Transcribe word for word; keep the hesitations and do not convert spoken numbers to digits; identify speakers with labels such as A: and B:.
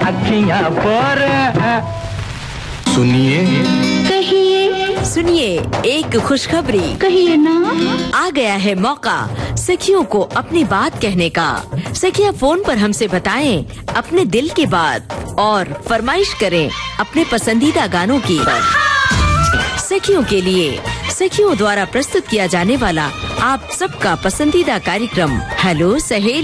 A: अखियां पर।
B: सुनिए
C: कहिए
D: सुनिए एक खुशखबरी
C: कहिए ना।
D: आ गया है मौका सखियों को अपनी बात कहने का। सखियां फोन पर हमसे बताएं अपने दिल की बात और फरमाइश करें अपने पसंदीदा गानों की। सखियों के लिए सखियों द्वारा प्रस्तुत किया जाने वाला आप सबका पसंदीदा कार्यक्रम हेलो सहेली।